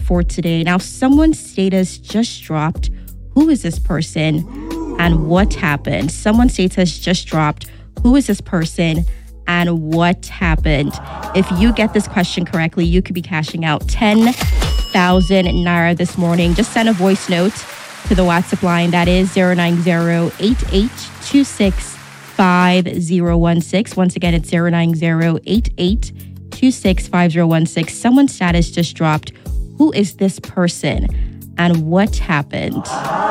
for today. Now, someone's status just dropped. Who is this person and what happened? Someone's status just dropped. Who is this person and what happened? If you get this question correctly, you could be cashing out 10,000 naira this morning. Just send a voice note to the WhatsApp line. That is 090-8826-5016. Once again, it's 090-8826-5016. Someone's status just dropped. Who is this person and what happened?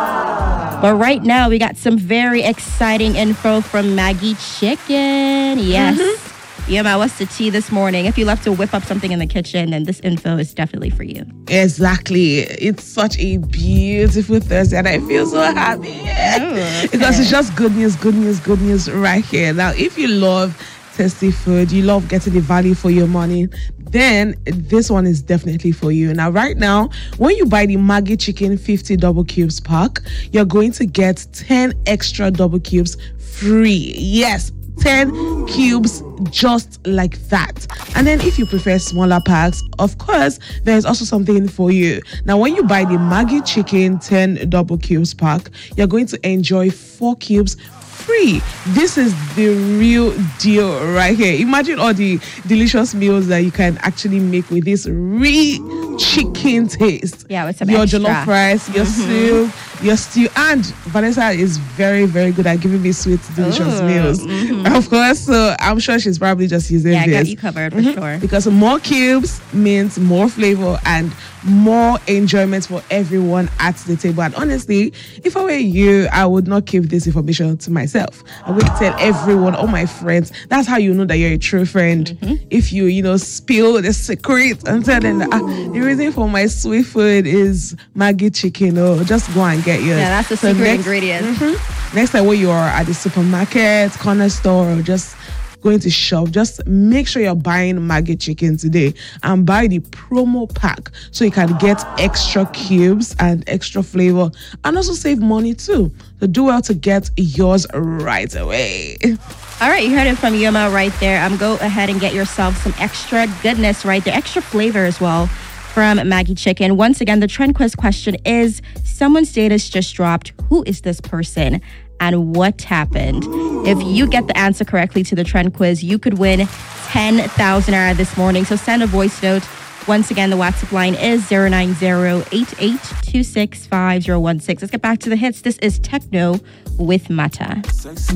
But right now, we got some very exciting info from Maggie Chicken. Yes. Yema, what's the tea this morning? If you love to whip up something in the kitchen, then this info is definitely for you. Exactly. It's such a beautiful Thursday and I feel so happy. Because it's just good news right here. Now, if you love tasty food, you love getting the value for your money, then this one is definitely for you. Now, right now, when you buy the Maggie Chicken 50 double cubes pack, you're going to get 10 extra double cubes free. Yes, 10 cubes just like that. And then if you prefer smaller packs, of course, there's also something for you. Now, when you buy the Maggie Chicken 10 double cubes pack, you're going to enjoy 4 cubes free. This is the real deal right here. Imagine all the delicious meals that you can actually make with this real chicken taste. Yeah, with some your extra. Jollof rice, your soup, your stew, and Vanessa is very, very good at giving me sweet, delicious meals. Of course, so I'm sure she's probably just using Yeah, I this. got you covered for sure. Because more cubes means more flavor and more enjoyment for everyone at the table. And honestly, if I were you, I would not keep this information to myself. I would tell everyone, all my friends. That's how you know that you're a true friend. If you, spill the secret and tell them that the reason for my sweet food is Maggie Chicken, just go and get yours. Yeah, that's the secret ingredient. Next time when you are at the supermarket, corner store, or just going to shop, just make sure you're buying Maggie Chicken today and buy the promo pack so you can get extra cubes and extra flavor and also save money too. So do well to get yours right away. All right, you heard it from Yuma right there. Go ahead and get yourself some extra goodness right there, extra flavor as well from Maggie Chicken. Once again, the trend quiz question is, someone's status just dropped. Who is this person? And what happened? If you get the answer correctly to the trend quiz, you could win 10,000 naira this morning. So send a voice note. Once again, the WhatsApp line is 090-8826-5016. Let's get back to the hits. This is Techno with Mata.